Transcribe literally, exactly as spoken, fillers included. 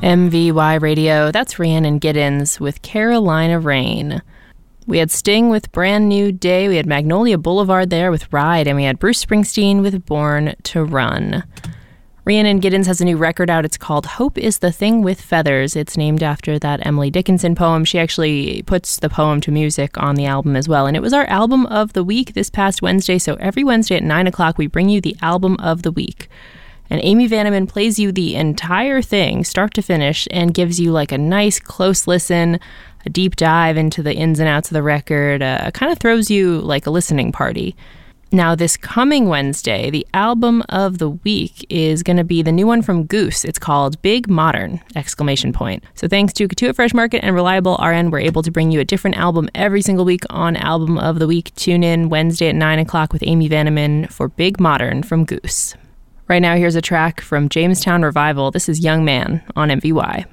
M V Y Radio, that's Rhiannon Giddens with Carolina Rain. We had Sting with Brand New Day, we had Magnolia Boulevard there with Ride, and we had Bruce Springsteen with Born to Run. Rhiannon Giddens has a new record out. It's called Hope is the Thing with Feathers. It's named after that Emily Dickinson poem. She actually puts the poem to music on the album as well. And it was our album of the week this past Wednesday. So every Wednesday at nine o'clock, we bring you the album of the week. And Amy Vanneman plays you the entire thing, start to finish, and gives you like a nice close listen, a deep dive into the ins and outs of the record, uh, kind of throws you like a listening party. Now, this coming Wednesday, the album of the week is going to be the new one from Goose. It's called Big Modern, exclamation point. So thanks to Katuitt Fresh Market and Reliable R N, we're able to bring you a different album every single week on Album of the Week. Tune in Wednesday at nine o'clock with Amy Vanneman for Big Modern from Goose. Right now, here's a track from Jamestown Revival. This is Young Man on M V Y.